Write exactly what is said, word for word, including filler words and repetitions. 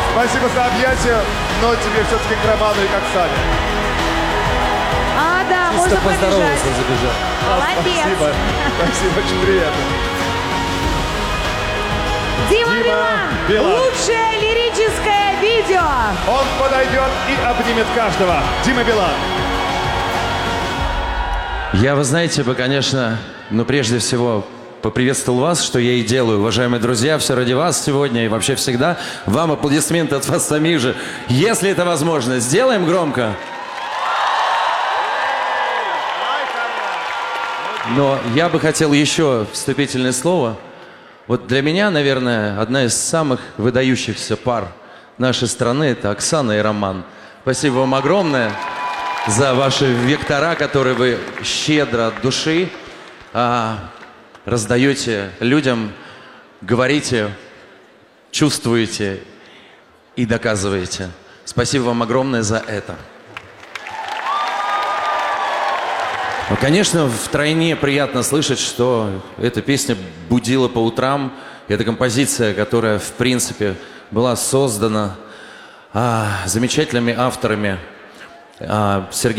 Спасибо за объятия, но тебе все-таки к Роману и как Сане. А, да, Чисто можно побежать. поздоровался, забежал. Молодец. Спасибо. Спасибо, очень приятно. Дима, Дима Билан. Билан. Лучшее лирическое видео. Он подойдет и обнимет каждого. Дима Билан. Я, вы знаете, бы, конечно, ну, прежде всего, поприветствовал вас, что я и делаю, уважаемые друзья, все ради вас сегодня и вообще всегда. Вам аплодисменты от вас самих же. Если это возможно, сделаем громко. Но я бы хотел еще вступительное слово. Вот для меня, наверное, одна из самых выдающихся пар нашей страны – это Оксана и Роман. Спасибо вам огромное за ваши вектора, которые вы щедро от души а, раздаете людям, говорите, чувствуете и доказываете. Спасибо вам огромное за это. Ну, конечно, втройне приятно слышать, что эта песня будила по утрам. Это композиция, которая, в принципе, была создана а, замечательными авторами. А, Сергей